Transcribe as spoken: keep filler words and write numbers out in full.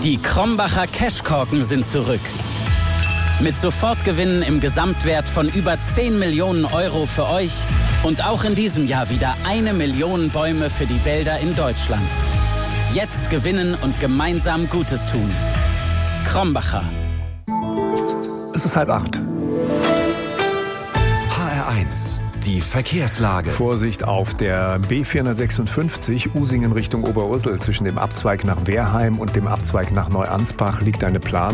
Die Krombacher Cashkorken sind zurück. Mit Sofortgewinnen im Gesamtwert von über zehn Millionen Euro für euch und auch in diesem Jahr wieder eine Million Bäume für die Wälder in Deutschland. Jetzt gewinnen und gemeinsam Gutes tun. Krombacher. Es ist halb acht. H R eins. Die Verkehrslage. Vorsicht auf der B vierhundertsechsundfünfzig Usingen Richtung Oberursel. Zwischen dem Abzweig nach Wehrheim und dem Abzweig nach Neuansbach liegt eine Planung.